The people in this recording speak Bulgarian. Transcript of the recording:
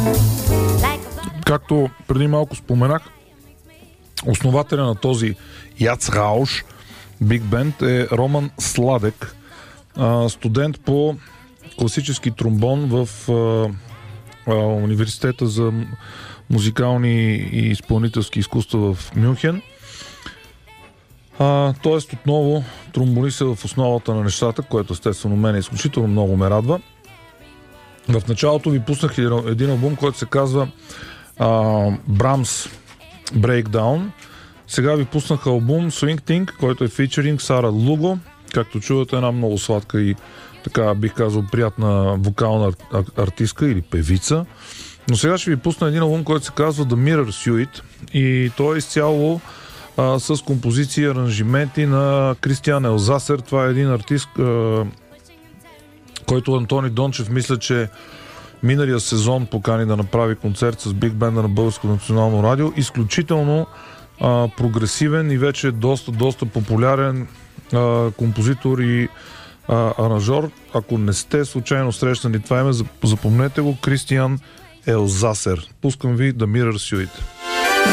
Както преди малко споменах, основателя на този Яц Рауш Биг Бенд е Роман Сладек, студент по класически тромбон в Университета за музикални и изпълнителски изкуства в Мюнхен. Тоест отново тромбонист е в основата на нещата, което естествено мен изключително много ме радва. В началото ви пуснах един албум, който се казва Brahms Breakdown. Сега ви пуснах албум Swing Thing, който е фичеринг Сара Луго. Както чувате, една много сладка и така бих казал приятна вокална артистка или певица. Но сега ще ви пусна един албум, който се казва The Mirror Suite и той е изцяло с композиции и аранжименти на Кристиан Елзасер. Това е един артист, който Антони Дончев мисля, че миналия сезон покани да направи концерт с Биг Бенда на Българско национално радио. Изключително прогресивен и вече доста популярен композитор и аранжор. Ако не сте случайно срещнали това име, запомнете го, Кристиан Елзасер. Пускам ви The Mirror Suite.